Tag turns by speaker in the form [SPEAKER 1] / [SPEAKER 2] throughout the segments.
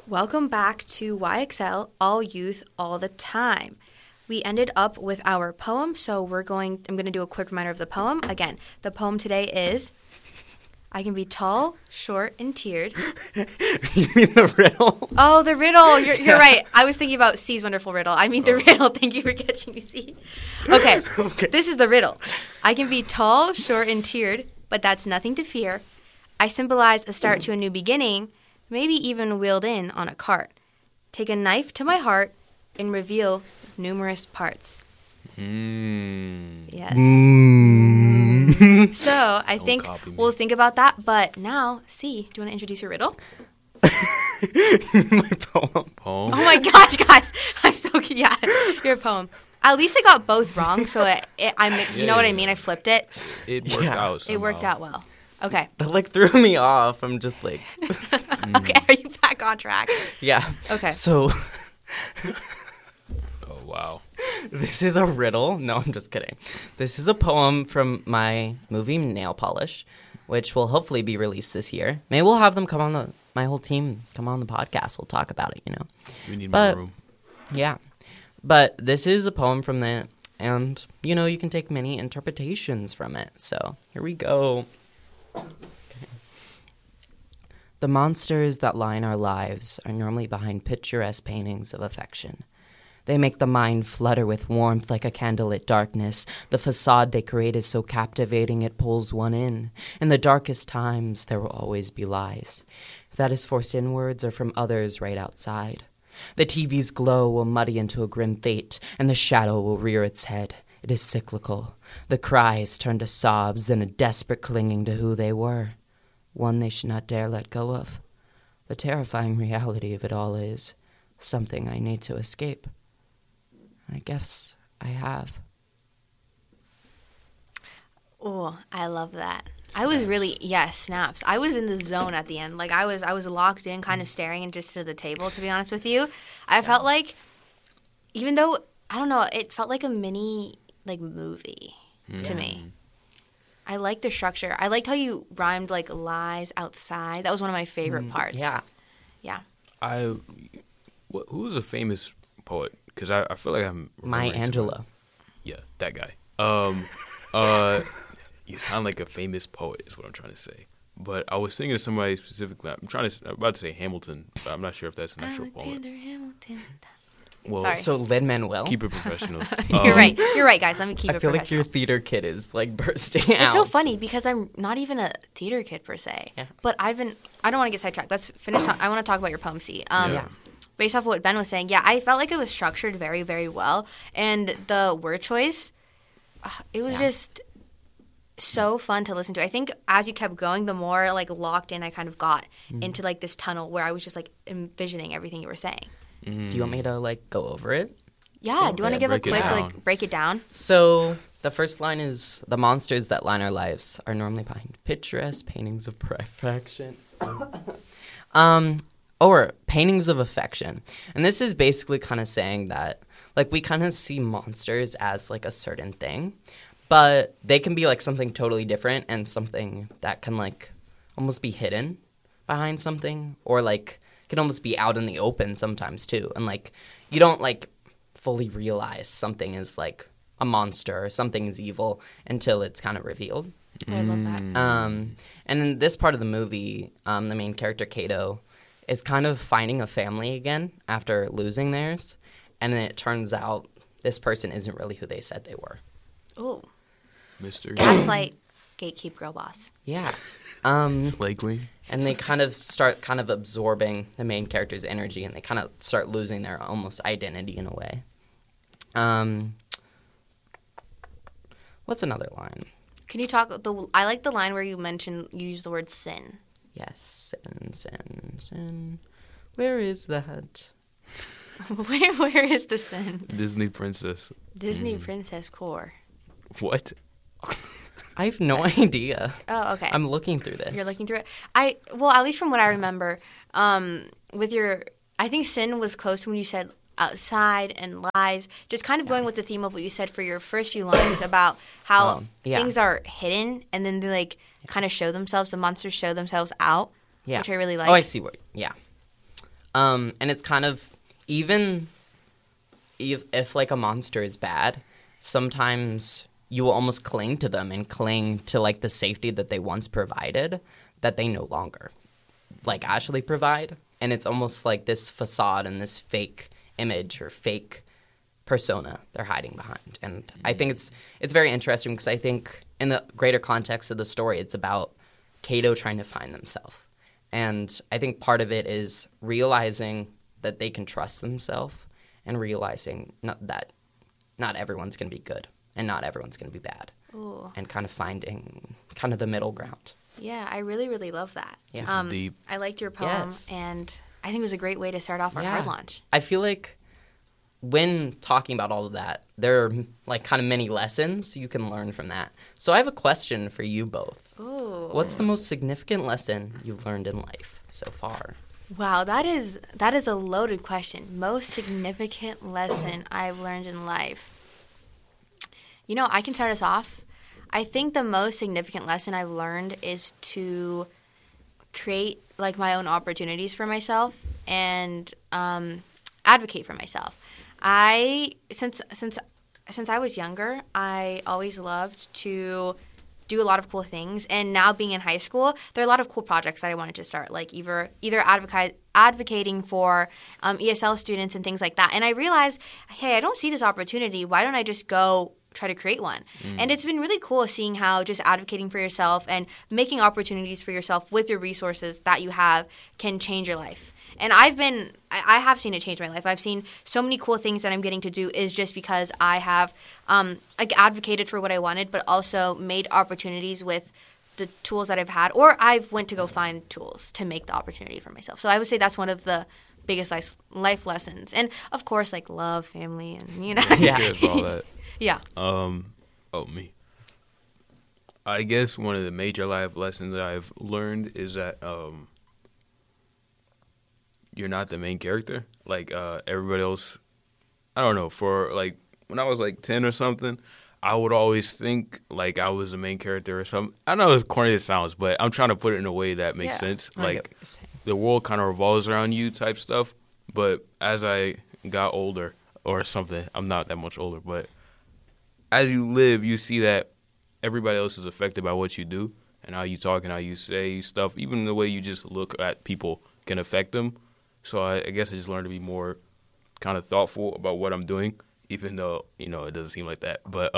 [SPEAKER 1] Welcome back to YXL, All Youth, All the Time. We ended up with our poem, so I'm going to do a quick reminder of the poem. Again, the poem today is, I can be tall, short, and tiered.
[SPEAKER 2] You mean the riddle?
[SPEAKER 1] Oh, the riddle. You're right. I was thinking about C's wonderful riddle. I mean the riddle. Thank you for catching me, C. Okay. This is the riddle. I can be tall, short, and tiered, but that's nothing to fear. I symbolize a start to a new beginning, maybe even wheeled in on a cart. Take a knife to my heart and reveal numerous parts. Yes. So I think we'll think about that. But now, C, do you want to introduce your riddle?
[SPEAKER 2] My poem.
[SPEAKER 1] Oh my gosh, guys. I'm so yeah, your poem. At least I got both wrong, so you know what I mean? I flipped it.
[SPEAKER 3] It worked out somehow.
[SPEAKER 1] It worked out well. Okay.
[SPEAKER 2] That threw me off. I'm just like...
[SPEAKER 1] Okay, are you back on track?
[SPEAKER 2] Yeah.
[SPEAKER 1] Okay.
[SPEAKER 2] So...
[SPEAKER 3] Oh, wow.
[SPEAKER 2] This is a riddle. No, I'm just kidding. This is a poem from my movie Nail Polish, which will hopefully be released this year. Maybe we'll have them my whole team come on the podcast. We'll talk about it,
[SPEAKER 3] We need more room.
[SPEAKER 2] Yeah. But this is a poem from that, and, you can take many interpretations from it. So, here we go. Okay. The monsters that line our lives are normally behind picturesque paintings of affection. They make the mind flutter with warmth like a candlelit darkness. The facade they create is so captivating it pulls one in. In the darkest times, there will always be lies. If that is forced inwards or from others right outside. The TV's glow will muddy into a grim fate, and the shadow will rear its head. It is cyclical. The cries turn to sobs and a desperate clinging to who they were. One they should not dare let go of. The terrifying reality of it all is something I need to escape. I guess I have.
[SPEAKER 1] Oh, I love that. I was really, snaps. I was in the zone at the end. Like, I was locked in, kind of staring into the table, to be honest with you. I felt like, even though, I don't know, it felt like a mini, movie to me. I liked the structure. I liked how you rhymed, lies outside. That was one of my favorite parts.
[SPEAKER 2] Yeah.
[SPEAKER 1] Yeah.
[SPEAKER 3] Who's a famous poet? Because I feel like I'm...
[SPEAKER 2] Maya Angelou.
[SPEAKER 3] Yeah, that guy. You sound like a famous poet is what I'm trying to say. But I was thinking of somebody specifically. I'm about to say Hamilton, but I'm not sure if that's an actual poet.
[SPEAKER 1] Alexander Hamilton.
[SPEAKER 3] Well,
[SPEAKER 1] Sorry.
[SPEAKER 2] So Lin-Manuel.
[SPEAKER 3] keep it professional.
[SPEAKER 1] You're right. You're right, guys. Let me keep it
[SPEAKER 2] I feel
[SPEAKER 1] professional.
[SPEAKER 2] like your theater kid is bursting out.
[SPEAKER 1] It's so funny because I'm not even a theater kid per se.
[SPEAKER 2] Yeah.
[SPEAKER 1] But I don't want to get sidetracked. Let's finish. I want to talk about your poem, C.
[SPEAKER 3] Yeah.
[SPEAKER 1] Based off of what Ben was saying, I felt like it was structured very, very well. And the word choice, it was just so fun to listen to. I think as you kept going, the more locked in I kind of got into this tunnel where I was just envisioning everything you were saying.
[SPEAKER 2] Do you want me to go over it?
[SPEAKER 1] Yeah, do you want to give a
[SPEAKER 3] break it
[SPEAKER 1] quick
[SPEAKER 3] down.
[SPEAKER 1] break it down?
[SPEAKER 2] So the first line is, the monsters that line our lives are normally behind picturesque paintings of perfection. Or paintings of affection. And this is basically kind of saying that, we kind of see monsters as, a certain thing, but they can be, something totally different and something that can, almost be hidden behind something, or, can almost be out in the open sometimes, too. And, you don't, fully realize something is, a monster or something is evil until it's kind of revealed.
[SPEAKER 1] Oh, I love that.
[SPEAKER 2] And in this part of the movie, the main character, Kato, is kind of finding a family again after losing theirs. And then it turns out this person isn't really who they said they were.
[SPEAKER 1] Ooh.
[SPEAKER 3] Mr.
[SPEAKER 1] Gaslight, gatekeep, girl boss.
[SPEAKER 2] Yeah.
[SPEAKER 3] Slay Queen.
[SPEAKER 2] And they kind of start absorbing the main character's energy, and they kind of start losing their almost identity in a way. What's another line?
[SPEAKER 1] Can you talk? I like the line where you use the word sin.
[SPEAKER 2] Yes, sin. Where is that?
[SPEAKER 1] Where is the sin?
[SPEAKER 3] Disney princess.
[SPEAKER 1] Disney princess core.
[SPEAKER 3] What?
[SPEAKER 2] I have no idea.
[SPEAKER 1] Oh, okay.
[SPEAKER 2] I'm looking through this.
[SPEAKER 1] You're looking through it. At least from what I remember, I think sin was close to when you said outside and lies. Just kind of going with the theme of what you said for your first few lines about how things are hidden and then they kind of show themselves. The monsters show themselves out, which I really like.
[SPEAKER 2] Oh, I see what. Yeah. And it's kind of, even if like a monster is bad, sometimes you will almost cling to them and cling to like the safety that they once provided that they no longer like actually provide. And it's almost like this facade and this fake image or fake persona they're hiding behind. And I think it's very interesting because I think in the greater context of the story, it's about Kato trying to find themselves. And I think part of it is realizing that they can trust themselves and realizing that not everyone's going to be good and not everyone's going to be bad.
[SPEAKER 1] Ooh.
[SPEAKER 2] And kind of finding kind of the middle ground.
[SPEAKER 1] Yeah, I really, really love that.
[SPEAKER 2] Yeah.
[SPEAKER 3] Deep.
[SPEAKER 1] I liked your poem,
[SPEAKER 2] Yes.
[SPEAKER 1] and I think it was a great way to start off our card launch.
[SPEAKER 2] I feel like when talking about all of that, there are like kind of many lessons you can learn from that. So I have a question for you both.
[SPEAKER 1] Ooh.
[SPEAKER 2] What's the most significant lesson you've learned in life so far?
[SPEAKER 1] Wow, that is a loaded question. Most significant lesson I've learned in life. You know, I can start us off. I think the most significant lesson I've learned is to create like my own opportunities for myself and advocate for myself. Since I was younger, I always loved to do a lot of cool things, and now being in high school, there are a lot of cool projects that I wanted to start, like either advocating for ESL students and things like that. And I realized, hey, I don't see this opportunity. Why don't I just go try to create one? And it's been really cool seeing how just advocating for yourself and making opportunities for yourself with your resources that you have can change your life. And I have seen it change my life. I've seen so many cool things that I'm getting to do is just because I have advocated for what I wanted, but also made opportunities with the tools that I've had, or I've went to go find tools to make the opportunity for myself. So I would say that's one of the biggest life lessons. And of course, like love, family, and
[SPEAKER 2] Yeah.
[SPEAKER 3] Good for all that.
[SPEAKER 1] Yeah.
[SPEAKER 3] Me. I guess one of the major life lessons that I've learned is that you're not the main character. Like everybody else, I don't know. For like when I was like 10 or something, I would always think like I was the main character or something. I know as corny as it sounds, but I'm trying to put it in a way that makes sense.
[SPEAKER 2] I get
[SPEAKER 3] Like
[SPEAKER 2] what you're saying.
[SPEAKER 3] the world kind of revolves around you type stuff. But as I got older or something, I'm not that much older, but as you live, you see that everybody else is affected by what you do and how you talk and how you say stuff. Even the way you just look at people can affect them. So I guess I just learned to be more kind of thoughtful about what I'm doing, even though, it doesn't seem like that. But,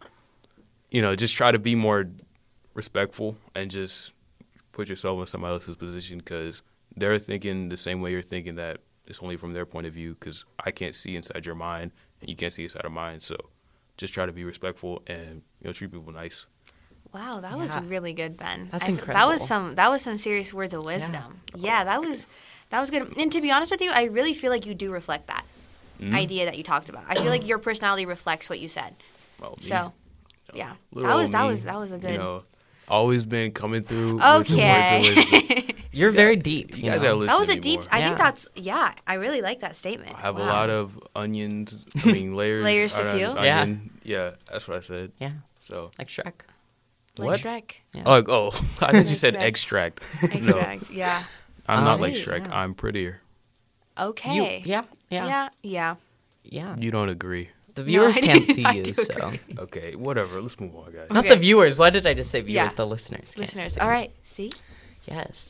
[SPEAKER 3] just try to be more respectful and just put yourself in somebody else's position because they're thinking the same way you're thinking, that it's only from their point of view, because I can't see inside your mind and you can't see inside of mine. So just try to be respectful and treat people nice.
[SPEAKER 1] Wow, that was really good, Ben.
[SPEAKER 2] That's
[SPEAKER 1] incredible.
[SPEAKER 2] incredible.
[SPEAKER 1] That was some serious words of wisdom. Yeah, that was good. And to be honest with you, I really feel like you do reflect that idea that you talked about. I feel like your personality reflects what you said.
[SPEAKER 3] Well, me,
[SPEAKER 1] So, yeah,
[SPEAKER 3] little
[SPEAKER 1] that
[SPEAKER 3] me,
[SPEAKER 1] was a good.
[SPEAKER 3] Always been coming through with the words of
[SPEAKER 1] Okay.
[SPEAKER 3] wisdom.
[SPEAKER 2] You're very deep.
[SPEAKER 3] You guys gotta listen
[SPEAKER 1] That was
[SPEAKER 3] to
[SPEAKER 1] a
[SPEAKER 3] me
[SPEAKER 1] deep.
[SPEAKER 3] more.
[SPEAKER 1] I think
[SPEAKER 2] Yeah.
[SPEAKER 1] I really like that statement.
[SPEAKER 3] I have a
[SPEAKER 1] Wow.
[SPEAKER 3] lot of onions. Layers.
[SPEAKER 1] Layers to
[SPEAKER 3] I don't know,
[SPEAKER 1] peel?
[SPEAKER 3] just
[SPEAKER 2] Yeah.
[SPEAKER 3] onion. Yeah, that's what I said.
[SPEAKER 2] Yeah,
[SPEAKER 3] So.
[SPEAKER 2] like Shrek.
[SPEAKER 1] Like
[SPEAKER 3] What?
[SPEAKER 1] Shrek.
[SPEAKER 2] Yeah.
[SPEAKER 3] Oh, I thought you said
[SPEAKER 1] Extract.
[SPEAKER 3] extract. No,
[SPEAKER 1] Extract. Yeah.
[SPEAKER 3] I'm not like
[SPEAKER 2] Wait,
[SPEAKER 3] Shrek.
[SPEAKER 2] yeah.
[SPEAKER 3] I'm prettier.
[SPEAKER 1] Okay.
[SPEAKER 2] Yeah.
[SPEAKER 1] Yeah.
[SPEAKER 3] You don't agree.
[SPEAKER 2] The viewers
[SPEAKER 1] I
[SPEAKER 2] can't
[SPEAKER 1] do-
[SPEAKER 2] see
[SPEAKER 1] I
[SPEAKER 2] you,
[SPEAKER 1] do
[SPEAKER 2] so
[SPEAKER 1] agree.
[SPEAKER 3] Okay, whatever. Let's move on, guys.
[SPEAKER 2] not
[SPEAKER 1] Okay.
[SPEAKER 2] the viewers. Why did I just say viewers?
[SPEAKER 1] Yeah.
[SPEAKER 2] The listeners. can't
[SPEAKER 1] Listeners.
[SPEAKER 2] see.
[SPEAKER 1] All right. See.
[SPEAKER 2] Yes.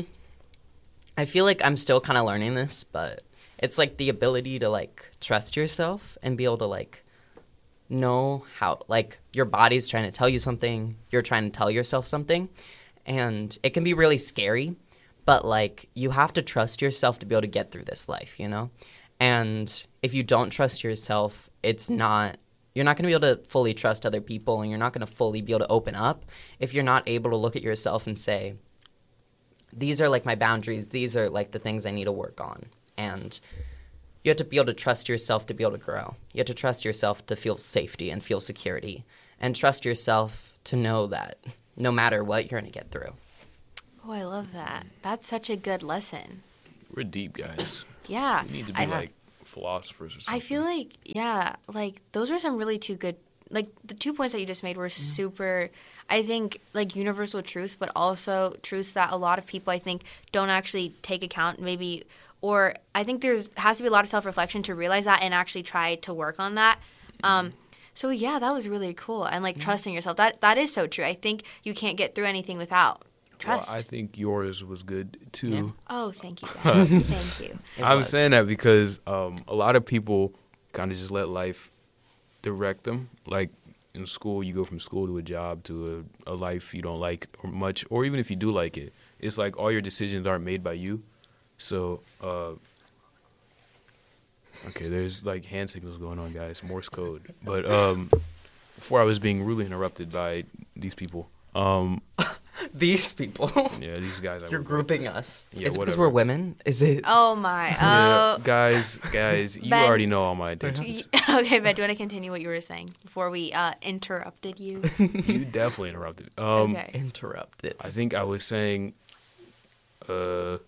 [SPEAKER 2] I feel like I'm still kind of learning this, but it's like the ability to like trust yourself and be able to like know how like your body's trying to tell you something, you're trying to tell yourself something, and it can be really scary, but like you have to trust yourself to be able to get through this life, And if you don't trust yourself, you're not going to be able to fully trust other people, and you're not going to fully be able to open up if you're not able to look at yourself and say, these are like my boundaries, these are like the things I need to work on. And you have to be able to trust yourself to be able to grow. You have to trust yourself to feel safety and feel security, and trust yourself to know that no matter what, you're going to get through.
[SPEAKER 1] Oh, I love that. That's such a good lesson.
[SPEAKER 3] We're deep, guys.
[SPEAKER 1] Yeah.
[SPEAKER 3] We need to be like philosophers or something.
[SPEAKER 1] I feel like, like those are some really two good, like the 2 points that you just made were super, I think, like universal truths, but also truths that a lot of people, I think, don't actually take account maybe or I think has to be a lot of self-reflection to realize that and actually try to work on that. So yeah, that was really cool. And like trusting yourself, that is so true. I think you can't get through anything without trust.
[SPEAKER 3] Well, I think yours was good too.
[SPEAKER 2] Yeah.
[SPEAKER 1] Oh, thank you, Ben. Thank you.
[SPEAKER 3] I'm saying that because a lot of people kind of just let life direct them. Like in school, you go from school to a job to a life you don't like or much, or even if you do like it, it's like all your decisions aren't made by you. So, okay, there's like hand signals going on, guys, Morse code. But before I was being rudely interrupted by these people.
[SPEAKER 2] These people.
[SPEAKER 3] Yeah, these guys.
[SPEAKER 2] You're grouping us.
[SPEAKER 3] Yeah,
[SPEAKER 2] Is it because
[SPEAKER 3] whatever.
[SPEAKER 2] we're women? Is it?
[SPEAKER 1] Oh my.
[SPEAKER 3] Yeah, guys, you
[SPEAKER 1] Ben.
[SPEAKER 3] already know all my intentions.
[SPEAKER 1] Okay, Ben, do you want to continue what you were saying before we interrupted you?
[SPEAKER 3] You definitely interrupted.
[SPEAKER 1] Okay.
[SPEAKER 2] Interrupted.
[SPEAKER 3] I think I was saying, a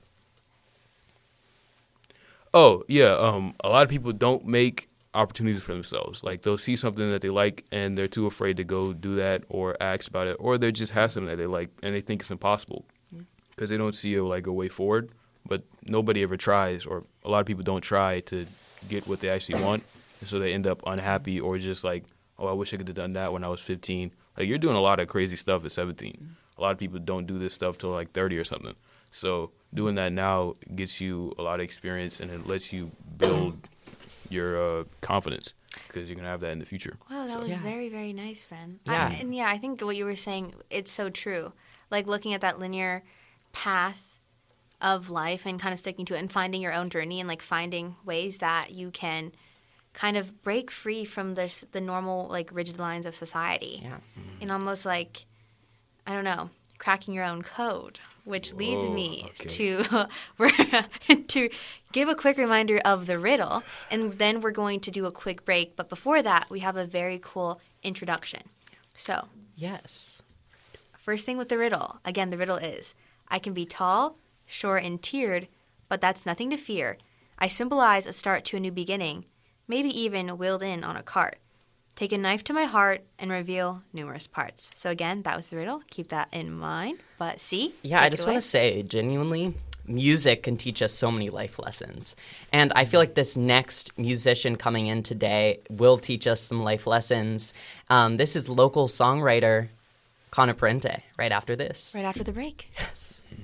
[SPEAKER 3] lot of people don't make opportunities for themselves. Like they'll see something that they like and they're too afraid to go do that or ask about it, or they just have something that they like and they think it's impossible because they don't see a way forward. But nobody ever tries, or a lot of people don't try to get what they actually want, and so they end up unhappy or just like, oh, I wish I could have done that when I was 15. Like you're doing a lot of crazy stuff at 17. A lot of people don't do this stuff till like 30 or something. So doing that now gets you a lot of experience and it lets you build your confidence because you're going to have that in the future.
[SPEAKER 1] Wow, that was
[SPEAKER 2] Yeah.
[SPEAKER 1] very, very nice, Ben.
[SPEAKER 2] Yeah.
[SPEAKER 1] I think what you were saying, it's so true. Like looking at that linear path of life and kind of sticking to it and finding your own journey and like finding ways that you can kind of break free from the normal like rigid lines of society.
[SPEAKER 2] Yeah.
[SPEAKER 1] And almost like, I don't know, cracking your own code. Which leads me to to give a quick reminder of the riddle, and then we're going to do a quick break. But before that, we have a very cool introduction. So,
[SPEAKER 2] Yes.
[SPEAKER 1] first thing with the riddle. Again, the riddle is, I can be tall, short, and tiered, but that's nothing to fear. I symbolize a start to a new beginning, maybe even wheeled in on a cart. Take a knife to my heart and reveal numerous parts. So again, that was the riddle. Keep that in mind. But see?
[SPEAKER 2] Yeah, I just want to say, genuinely, music can teach us so many life lessons. And I feel like this next musician coming in today will teach us some life lessons. This is local songwriter Connor Parente right after this.
[SPEAKER 1] Right after the break.
[SPEAKER 2] Yes.